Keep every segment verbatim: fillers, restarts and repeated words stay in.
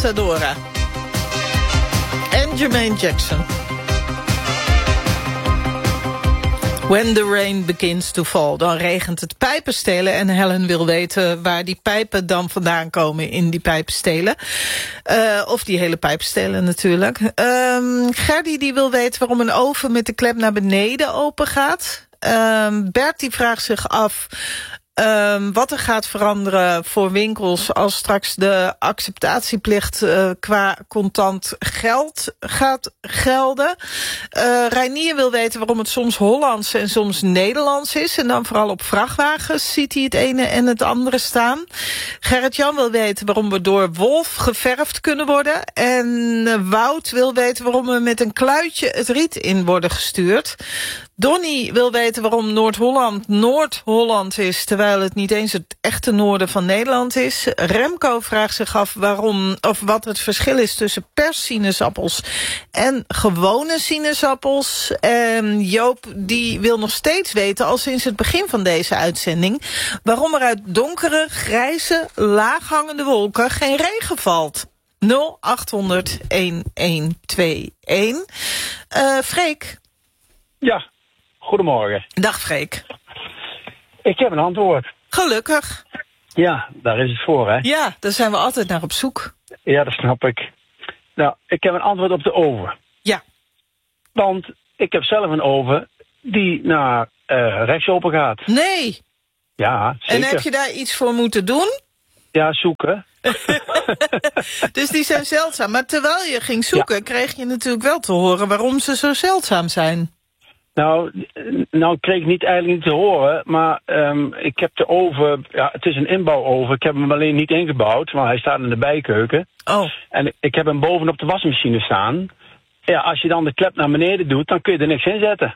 Isadora. En Jermaine Jackson. When the rain begins to fall. Dan regent het pijpenstelen. En Helen wil weten waar die pijpen dan vandaan komen in die pijpenstelen. Uh, of die hele pijpenstelen natuurlijk. Um, Gerdy die wil weten waarom een oven met de klep naar beneden open gaat. Um, Bert die vraagt zich af... Um, wat er gaat veranderen voor winkels als straks de acceptatieplicht uh, qua contant geld gaat gelden. Uh, Reinier wil weten waarom het soms Hollands en soms Nederlands is. En dan vooral op vrachtwagens ziet hij het ene en het andere staan. Gerrit-Jan wil weten waarom we door wolf geverfd kunnen worden. En uh, Wout wil weten waarom we met een kluitje het riet in worden gestuurd. Donnie wil weten waarom Noord-Holland Noord-Holland is, terwijl het niet eens het echte noorden van Nederland is. Remco vraagt zich af waarom, of wat het verschil is tussen perssinaasappels en gewone sinaasappels. En Joop die wil nog steeds weten, al sinds het begin van deze uitzending, waarom er uit donkere, grijze, laaghangende wolken geen regen valt. nul acht honderd elf tweeënentwintig. Uh, Freek? Ja. Goedemorgen. Dag Freek. Ik heb een antwoord. Gelukkig. Ja, daar is het voor, hè? Ja, daar zijn we altijd naar op zoek. Ja, dat snap ik. Nou, ik heb een antwoord op de oven. Ja. Want ik heb zelf een oven die naar uh, rechts open gaat. Nee. Ja, zeker. En heb je daar iets voor moeten doen? Ja, zoeken. Dus die zijn zeldzaam. Maar terwijl je ging zoeken, ja, kreeg je natuurlijk wel te horen waarom ze zo zeldzaam zijn. Nou, nou kreeg ik niet eigenlijk niet te horen, maar um, ik heb de oven, ja, het is een inbouwoven. Ik heb hem alleen niet ingebouwd, want hij staat in de bijkeuken. Oh. En ik heb hem bovenop de wasmachine staan. Ja, als je dan de klep naar beneden doet, dan kun je er niks in zetten.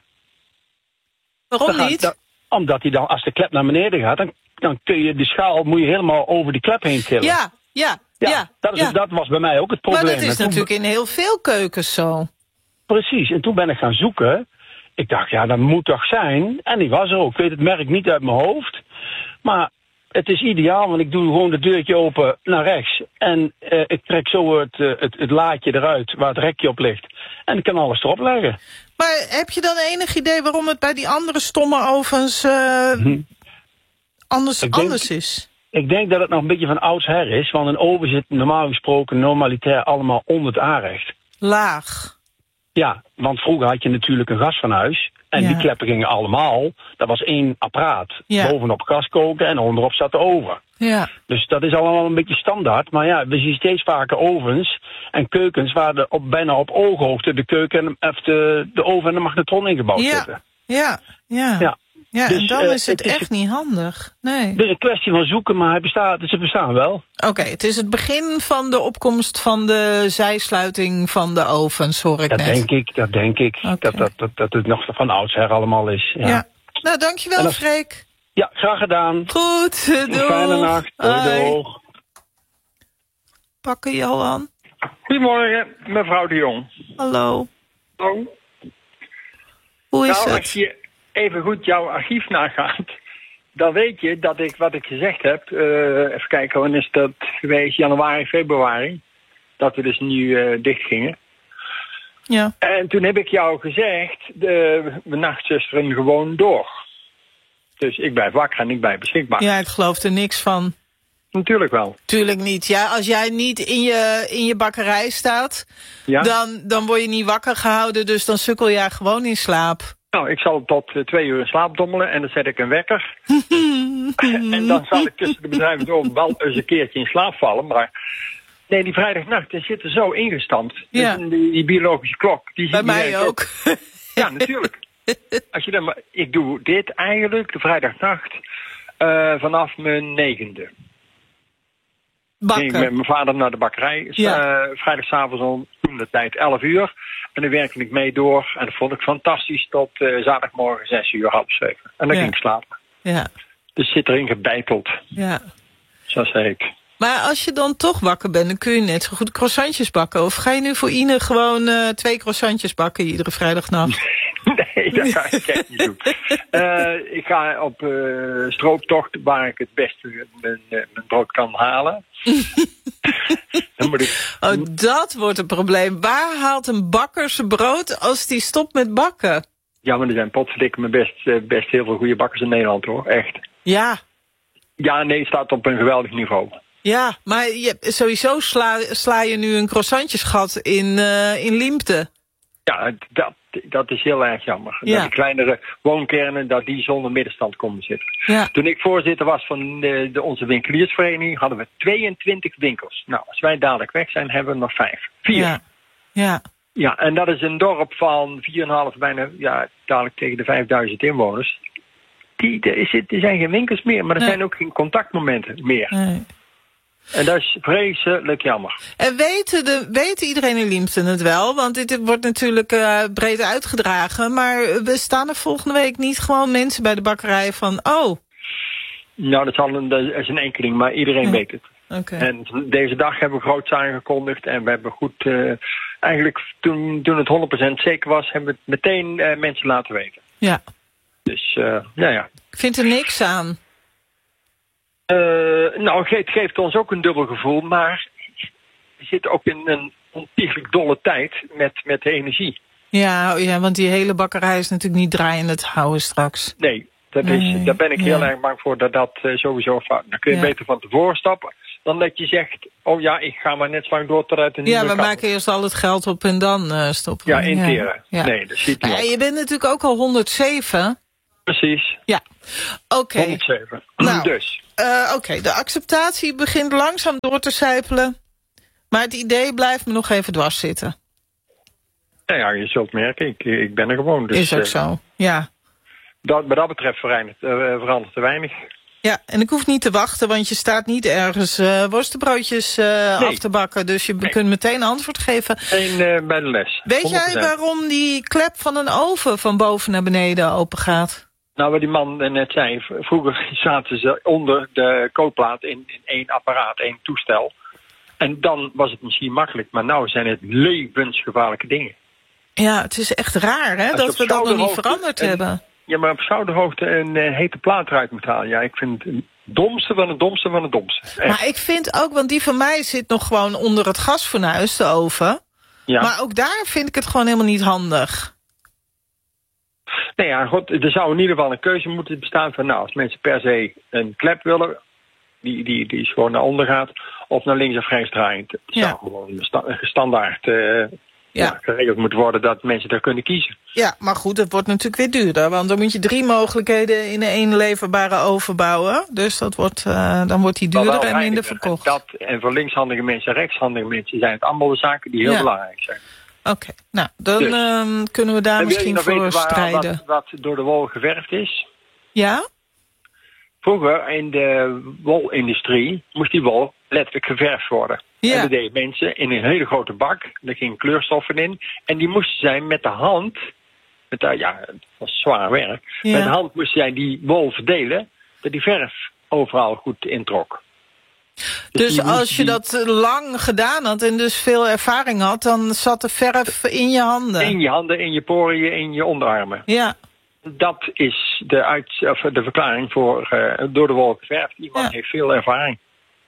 Waarom dan niet? Gaat, dan, omdat hij dan, als de klep naar beneden gaat, dan, dan kun je de schaal, moet je helemaal over die klep heen tillen. Ja, ja, ja. ja, dat, is, ja. dat was bij mij ook het probleem. Maar dat is toen, natuurlijk in heel veel keukens zo. Precies, en toen ben ik gaan zoeken. Ik dacht, ja, dat moet toch zijn. En die was er ook. Ik weet het merk niet uit mijn hoofd. Maar het is ideaal, want ik doe gewoon de deurtje open naar rechts. En uh, ik trek zo het, uh, het, het laadje eruit waar het rekje op ligt. En ik kan alles erop leggen. Maar heb je dan enig idee waarom het bij die andere stomme ovens uh, hm. anders, denk, anders is? Ik denk dat het nog een beetje van oudsher is. Want een oven zit normaal gesproken normalitair allemaal onder het aanrecht. Laag. Ja, want vroeger had je natuurlijk een gasfornuis. En ja, die kleppen gingen allemaal. Dat was één apparaat. Ja. Bovenop gas koken en onderop zat de oven. Ja. Dus dat is allemaal een beetje standaard. Maar ja, we zien steeds vaker ovens en keukens waar de op, bijna op ooghoogte de keuken en de, de oven en de magnetron ingebouwd ja. zitten. Ja, ja. ja. Ja, dus, en dan uh, is het, het echt is, niet handig. Nee. Het is een kwestie van zoeken, maar hij bestaat, ze bestaan wel. Oké, okay, het is het begin van de opkomst van de zijsluiting van de ovens, hoor ik dat net. Denk ik, dat denk ik. Okay. Dat, dat, dat, dat het nog van oudsher allemaal is. Ja. ja. Nou, dankjewel, als, Freek. Ja, graag gedaan. Goed, doei. Een fijne nacht. Doei, doei. Pakken, Johan. Goedemorgen, mevrouw de Jong. Hallo. Hallo. Hoe is nou, het? Als je even goed jouw archief nagaat, dan weet je dat ik wat ik gezegd heb, uh, even kijken, wanneer is dat geweest? Januari, februari, dat we dus nu uh, dicht gingen. Ja. En toen heb ik jou gezegd, de, de nachtzusteren gewoon door. Dus ik blijf wakker en ik blijf beschikbaar. Ja, ik geloof er niks van. Natuurlijk wel. Tuurlijk niet. Ja, als jij niet in je, in je bakkerij staat, ja, dan, dan word je niet wakker gehouden, dus dan sukkel jij gewoon in slaap. Nou, ik zal tot uh, twee uur in slaap dommelen en dan zet ik een wekker. En dan zal ik tussen de bedrijven door wel eens een keertje in slaap vallen. Maar nee, die vrijdagnacht die zit er zo ingestampt. Ja. Dus die, die biologische klok. Die Bij mij ook. ook. Ja, natuurlijk. Als je dan, maar, ik doe dit eigenlijk, de vrijdagnacht, uh, vanaf mijn negende. Bakken. Ging ik met mijn vader naar de bakkerij. Ja. Uh, vrijdagavond om toen de tijd elf uur. En dan werkte ik mee door. En dat vond ik fantastisch tot uh, zaterdagmorgen zes uur, half zeven. En dan ja. ging ik slapen. Ja. Dus zit erin gebeiteld. Ja. Zo zei ik. Maar als je dan toch wakker bent, dan kun je net zo goed croissantjes bakken. Of ga je nu voor Ine gewoon uh, twee croissantjes bakken iedere vrijdagnacht? Nee, dat ga ik echt niet doen. Uh, ik ga op uh, strooptocht waar ik het beste mijn, uh, mijn brood kan halen. Dan moet ik... Oh, dat wordt een probleem. Waar haalt een bakker zijn brood als die stopt met bakken? Ja, maar er zijn potverdikke me best, best heel veel goede bakkers in Nederland, hoor. Echt. Ja. Ja, nee, het staat op een geweldig niveau. Ja, maar je, sowieso sla, sla je nu een croissantjesgat in, uh, in Liempte. Ja, dat, dat is heel erg jammer. Ja. Dat de kleinere woonkernen, dat die zonder middenstand komen zitten. Ja. Toen ik voorzitter was van de, de, onze winkeliersvereniging, hadden we tweeëntwintig winkels. Nou, als wij dadelijk weg zijn, hebben we nog vijf. Vier. Ja. Ja. Ja, en dat is een dorp van vier komma vijf, bijna, ja, dadelijk tegen de vijfduizend inwoners. Die, er, zit, er zijn geen winkels meer, maar er nee. zijn ook geen contactmomenten meer. Nee. En dat is vreselijk jammer. En weten, de, weten iedereen in Liempten het wel? Want dit wordt natuurlijk uh, breed uitgedragen. Maar we staan er volgende week niet gewoon mensen bij de bakkerij van... oh. Nou, dat is, al een, dat is een enkeling, maar iedereen ja. weet het. Okay. En deze dag hebben we groots aangekondigd. En we hebben goed... Uh, eigenlijk toen, toen het honderd procent zeker was, hebben we het meteen uh, mensen laten weten. Ja. Dus, uh, ja, ja. Ik vind er niks aan. Uh, nou, het geeft ons ook een dubbel gevoel, maar we zitten ook in een ontiegelijk dolle tijd met, met de energie. Ja, ja, want die hele bakkerij is natuurlijk niet draaiende te houden straks. Nee, dat is, nee, daar ben ik heel ja. erg bang voor dat dat uh, sowieso fout. Dan kun je ja. beter van tevoren stappen dan dat je zegt, oh ja, ik ga maar net zo lang door totdat een Ja, nieuwe we kant. maken eerst al het geld op en dan uh, stoppen. Ja, interen. Ja. Ja. Nee, dat ziet ja, je bent natuurlijk ook al honderdzeven. Precies. Ja, oké. Okay. honderdzeven. Nou, dus. Uh, oké, okay. De acceptatie begint langzaam door te sijpelen. Maar het idee blijft me nog even dwars zitten. Nou ja, je zult merken, ik, ik ben er gewoon. Dus, is ook uh, zo, ja. Dat, wat dat betreft verandert, uh, verandert te weinig. Ja, en ik hoef niet te wachten, want je staat niet ergens uh, worstenbroodjes uh, nee. af te bakken. Dus je nee. kunt meteen antwoord geven. Eén uh, bij de les. Weet honderd procent. jij waarom die klep van een oven van boven naar beneden open gaat? Nou, wat die man net zei, vroeger zaten ze onder de kookplaat in, in één apparaat, één toestel. En dan was het misschien makkelijk, maar nou zijn het levensgevaarlijke dingen. Ja, het is echt raar, hè, dat we dat nog niet veranderd een, hebben. Ja, maar op schouderhoogte een uh, hete plaat eruit moet halen. Ja, ik vind het domste van het domste van het domste. Echt. Maar ik vind ook, want die van mij zit nog gewoon onder het gasfornuis, de oven. Ja. Maar ook daar vind ik het gewoon helemaal niet handig. Nee, ja, goed, er zou in ieder geval een keuze moeten bestaan van, nou, als mensen per se een klep willen, die, die, die gewoon naar onder gaat, of naar links of rechts draaiend. Het ja. zou gewoon standaard uh, ja. Ja, geregeld moeten worden dat mensen daar kunnen kiezen. Ja, maar goed, het wordt natuurlijk weer duurder, want dan moet je drie mogelijkheden in één leverbare oven bouwen. Dus dat wordt, uh, dan wordt die duurder en minder verkocht. Dat, en voor linkshandige mensen en rechtshandige mensen zijn het allemaal de zaken die heel ja. belangrijk zijn. Oké, okay. nou, dan dus. uh, kunnen we daar en misschien voor weten strijden. Wat, wat door de wol geverfd is? Ja? Vroeger in de wolindustrie moest die wol letterlijk geverfd worden. Ja. En dat deden mensen in een hele grote bak. Daar gingen kleurstoffen in. En die moesten zij met de hand, met de, ja, het was zwaar werk. Ja. Met de hand moesten zij die wol verdelen, dat die verf overal goed introk. Dus, dus als je dat lang gedaan had en dus veel ervaring had, dan zat de verf in je handen? In je handen, in je poriën, in je onderarmen. Ja. Dat is de, uit, of de verklaring voor uh, door de wol geverfd. Iemand ja. heeft veel ervaring.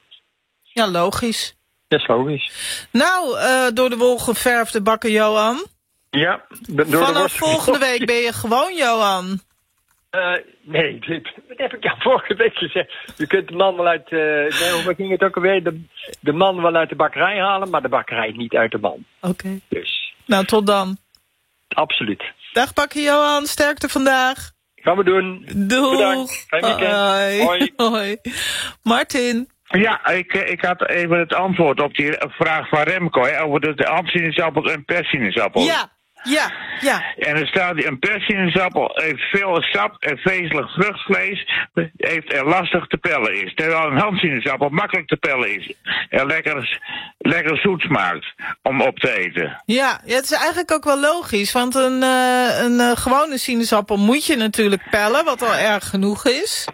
Ja, logisch. Dat is logisch. Nou, uh, door de wol geverfde bakker Johan. Ja. Door Vanaf de volgende week ben je gewoon Johan. Uh, nee, dit, dat heb ik jou vorige week gezegd. Je kunt de man wel uit... Uh, nee, hoe ging het ook alweer? De, de man wel uit de bakkerij halen, maar de bakkerij niet uit de man. Oké. Okay. Dus. Nou, tot dan. Absoluut. Dag bakker Johan, sterkte vandaag. Gaan we doen. Doeg. Bedankt. Fijn weekend. Hoi. Hoi. Hoi. Martin. Ja, ik, ik had even het antwoord op die vraag van Remco, hè, over de, de appelsinaasappels en persinaasappels. Ja, ja, ja. En er staat, een persinaasappel heeft veel sap en vezelig vruchtvlees, heeft er lastig te pellen is. Terwijl een handsinaasappel makkelijk te pellen is. En lekker, lekker zoet smaakt om op te eten. Ja, ja, het is eigenlijk ook wel logisch, want een, uh, een uh, gewone sinaasappel moet je natuurlijk pellen, wat al erg genoeg is.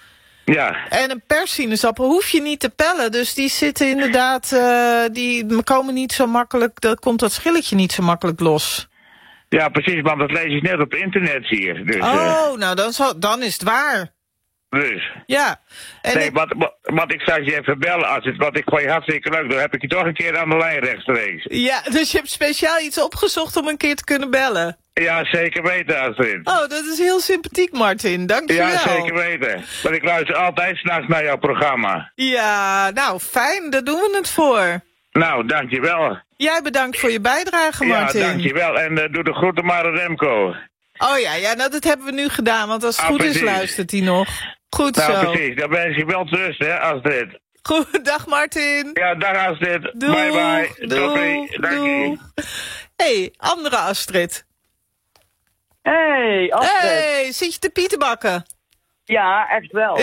Ja. En een persinaasappel hoef je niet te pellen. Dus die zitten inderdaad, uh, die komen niet zo makkelijk, dan komt dat schilletje niet zo makkelijk los. Ja, precies, want dat lees ik net op internet hier. Dus, oh, uh... nou dan, zal, dan is het waar. Dus. Ja. En nee, ik... wat, wat, wat ik zou je even bellen, als het, wat ik van je hartstikke leuk, dan heb ik je toch een keer aan de lijn rechtstreeks. Ja, dus je hebt speciaal iets opgezocht om een keer te kunnen bellen. Ja, zeker weten, Astrid. Oh, dat is heel sympathiek, Martin. Dank je wel. Ja, zeker weten. Want ik luister altijd 's nachts naar jouw programma. Ja, nou, fijn. Daar doen we het voor. Nou, dankjewel. Jij bedankt voor je bijdrage, Martin. Ja, dankjewel. En uh, doe de groeten maar aan Remco. Oh ja, ja, nou, dat hebben we nu gedaan, want als het ah, goed precies. is, luistert hij nog. Goed nou, zo. Nou, precies. Dan wens ik wel rust, hè, Astrid. Goed, dag Martin. Ja, dag Astrid. Doeg, bye bye. Doeg, Dank je. Hey, andere Astrid. Hey, Astrid. Hey, zit je te pietenbakken? Ja, echt wel.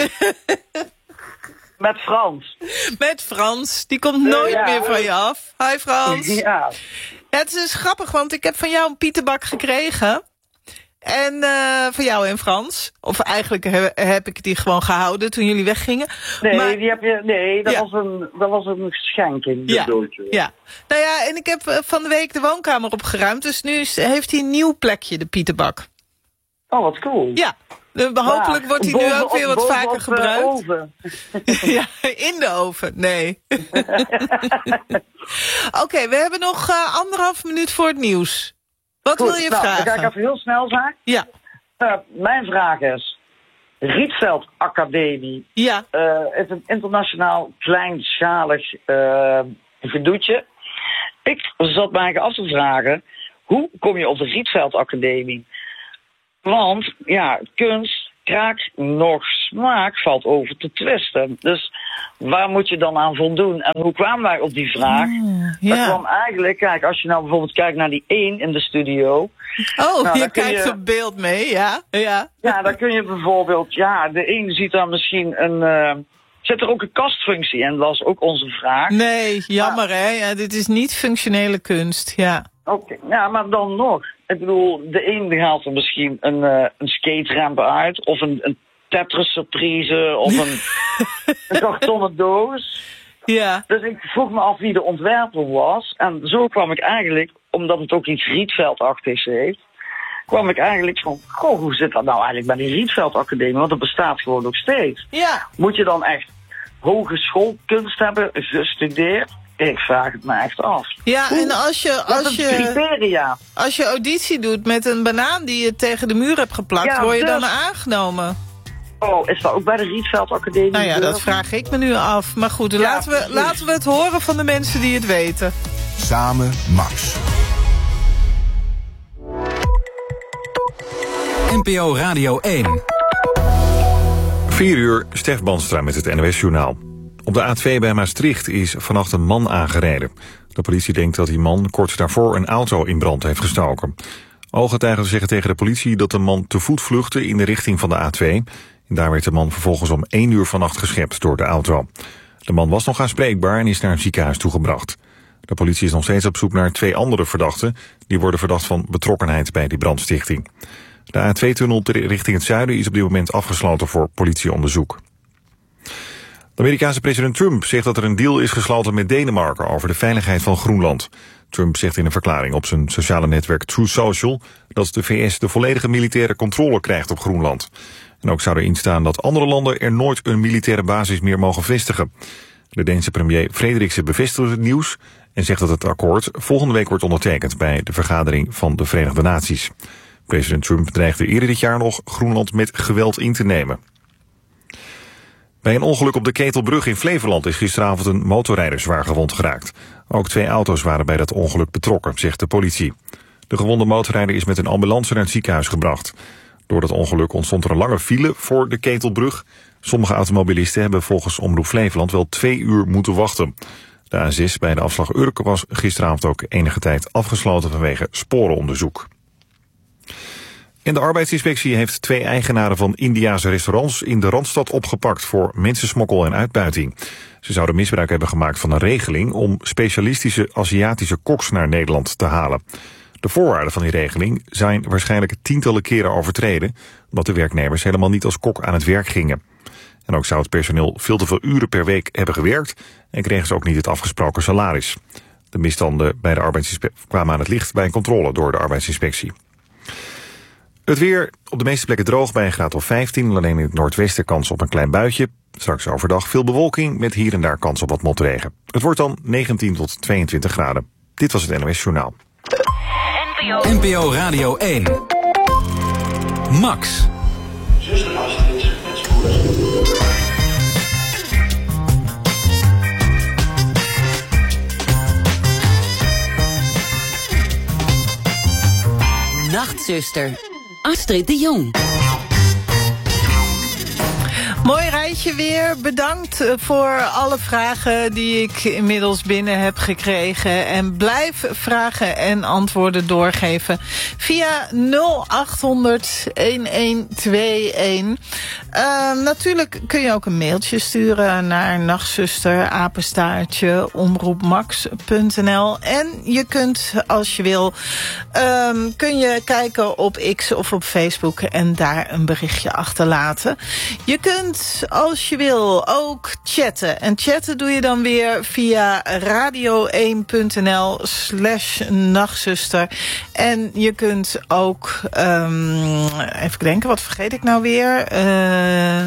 Met Frans. Met Frans, die komt nooit ja. meer van je af. Hi Frans. Ja. Ja, het is dus grappig, want ik heb van jou een pietenbak gekregen. En uh, van jou en Frans. Of eigenlijk he, heb ik die gewoon gehouden toen jullie weggingen. Nee, maar, die heb je, nee dat, ja. was een, dat was een schenking. Ja, doodje. ja. Nou ja, en ik heb uh, van de week de woonkamer opgeruimd. Dus nu is, heeft hij een nieuw plekje, de pietenbak. Oh, wat cool. Ja. Uh, hopelijk wordt hij boven, nu ook weer wat boven vaker op, gebruikt. Uh, oven. Ja, in de oven. Nee. Oké, okay, we hebben nog uh, anderhalf minuut voor het nieuws. Wat Goed, wil je nou, vragen? Dan ga ik even heel snel zijn. Ja. Uh, mijn vraag is... Rietveld Academie Ja. uh, is een internationaal kleinschalig uh, gedoetje. Ik zat mij af te vragen... Hoe kom je op de Rietveld Academie? Want, ja, kunst, kraak, nog smaak valt over te twisten. Dus waar moet je dan aan voldoen? En hoe kwamen wij op die vraag? Oh, ja. Dat kwam eigenlijk, kijk, als je nou bijvoorbeeld kijkt naar die één in de studio. Oh, nou, je kijkt je, op beeld mee, ja. Ja, ja, dan kun je bijvoorbeeld, ja, de een ziet dan misschien een... Uh, zit er ook een kastfunctie in? Dat was ook onze vraag. Nee, jammer hè. Ja, dit is niet functionele kunst, ja. Oké, okay. Ja, maar dan nog. Ik bedoel, de een haalt er misschien een, uh, een skateramp uit. Of een, een Tetris-surprise. Of een, een kartonnen doos. Ja. Dus ik vroeg me af wie de ontwerper was. En zo kwam ik eigenlijk, omdat het ook iets Rietveldachtigs heeft... kwam ik eigenlijk van, goh, hoe zit dat nou eigenlijk bij die Rietveld Academie? Want dat bestaat gewoon nog steeds. Ja. Moet je dan echt hogeschoolkunst hebben gestudeerd? Ik vraag het me echt af. Ja, Hoe? en als je, als je, criteria. als je auditie doet met een banaan die je tegen de muur hebt geplakt, Ja, word je dus. dan aangenomen? Oh, is dat ook bij de Rietveld Academie? Nou ja, dat vraag ik me nu af. Maar goed, ja, laten, we, laten we het horen van de mensen die het weten. Samen Max. N P O Radio één. vier uur, Stef Banstra met het N O S-journaal. Op de A twee bij Maastricht is vannacht een man aangereden. De politie denkt dat die man kort daarvoor een auto in brand heeft gestoken. Ooggetuigen zeggen tegen de politie dat de man te voet vluchtte in de richting van de A twee. En daar werd de man vervolgens om één uur vannacht geschept door de auto. De man was nog aanspreekbaar en is naar een ziekenhuis toegebracht. De politie is nog steeds op zoek naar twee andere verdachten. Die worden verdacht van betrokkenheid bij die brandstichting. De A twee-tunnel richting het zuiden is op dit moment afgesloten voor politieonderzoek. De Amerikaanse president Trump zegt dat er een deal is gesloten met Denemarken over de veiligheid van Groenland. Trump zegt in een verklaring op zijn sociale netwerk Truth Social dat de V S de volledige militaire controle krijgt op Groenland. En ook zou erin staan dat andere landen er nooit een militaire basis meer mogen vestigen. De Deense premier Frederiksen bevestigt het nieuws en zegt dat het akkoord volgende week wordt ondertekend bij de vergadering van de Verenigde Naties. President Trump dreigde eerder dit jaar nog Groenland met geweld in te nemen. Bij een ongeluk op de Ketelbrug in Flevoland is gisteravond een motorrijder zwaar gewond geraakt. Ook twee auto's waren bij dat ongeluk betrokken, zegt de politie. De gewonde motorrijder is met een ambulance naar het ziekenhuis gebracht. Door dat ongeluk ontstond er een lange file voor de Ketelbrug. Sommige automobilisten hebben volgens Omroep Flevoland wel twee uur moeten wachten. De A zes bij de afslag Urk was gisteravond ook enige tijd afgesloten vanwege sporenonderzoek. En de arbeidsinspectie heeft twee eigenaren van Indiase restaurants in de Randstad opgepakt voor mensensmokkel en uitbuiting. Ze zouden misbruik hebben gemaakt van een regeling om specialistische Aziatische koks naar Nederland te halen. De voorwaarden van die regeling zijn waarschijnlijk tientallen keren overtreden, omdat de werknemers helemaal niet als kok aan het werk gingen. En ook zou het personeel veel te veel uren per week hebben gewerkt en kregen ze ook niet het afgesproken salaris. De misstanden bij de arbeidsinspectie kwamen aan het licht bij een controle door de arbeidsinspectie. Het weer op de meeste plekken droog bij een graad of vijftien. Alleen in het noordwesten kans op een klein buitje. Straks overdag veel bewolking met hier en daar kans op wat motregen. Het wordt dan negentien tot tweeëntwintig graden. Dit was het N O S Journaal. N P O Radio één. Max. Nachtzuster, Astrid de Jong. Mooi rijtje weer. Bedankt voor alle vragen die ik inmiddels binnen heb gekregen. En blijf vragen en antwoorden doorgeven via nul acht honderd een twee een. Uh, natuurlijk kun je ook een mailtje sturen naar nachtzuster, apenstaartje, omroepmax punt n l. En je kunt, als je wil, um, kun je kijken op X of op Facebook en daar een berichtje achterlaten. Je kunt, als je wil, ook chatten. En chatten doe je dan weer via radio één punt n l slash nachtzuster. En je kunt ook, um, even denken, wat vergeet ik nou weer? Uh,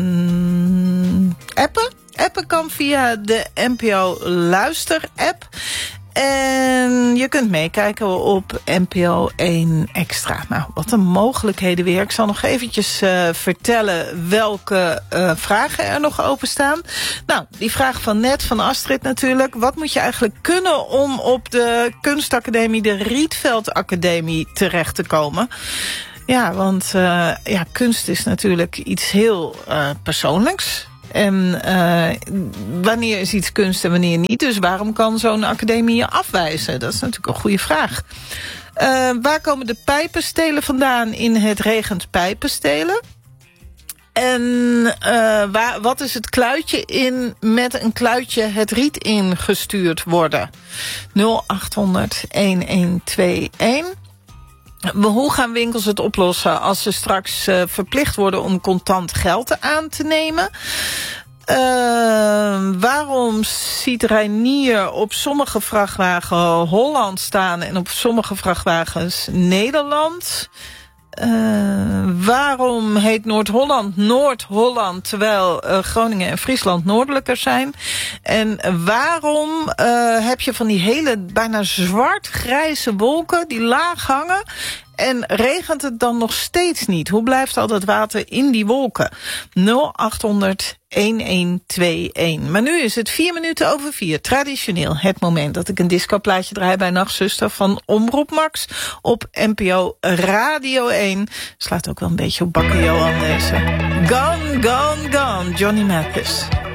appen? Appen kan via de N P O Luister app. En je kunt meekijken op N P O één Extra. Nou, wat een mogelijkheden weer. Ik zal nog eventjes uh, vertellen welke uh, vragen er nog openstaan. Nou, die vraag van net, van Astrid natuurlijk. Wat moet je eigenlijk kunnen om op de kunstacademie, de Rietveld Academie, terecht te komen? Ja, want uh, ja, kunst is natuurlijk iets heel uh, persoonlijks. En uh, wanneer is iets kunst en wanneer niet? Dus waarom kan zo'n academie je afwijzen? Dat is natuurlijk een goede vraag. Uh, waar komen de pijpenstelen vandaan in Het regent pijpenstelen? En uh, waar, wat is het kluitje in met een kluitje het riet ingestuurd worden? nul acht honderd een twee een. Hoe gaan winkels het oplossen als ze straks uh, verplicht worden om contant geld aan te nemen? Uh, waarom ziet Reinier op sommige vrachtwagens Holland staan en op sommige vrachtwagens Nederland? Uh, waarom heet Noord-Holland Noord-Holland terwijl uh, Groningen en Friesland noordelijker zijn? En waarom uh, heb je van die hele bijna zwart-grijze wolken die laag hangen en regent het dan nog steeds niet? Hoe blijft al dat water in die wolken? nul acht honderd een twee een. Maar nu is het vier minuten over vier. Traditioneel het moment dat ik een discoplaatje draai bij Nachtzuster van Omroep Max op N P O Radio één. Slaat ook wel een beetje op Bakker Johan deze. Gone, gone, gone, Johnny Mathis.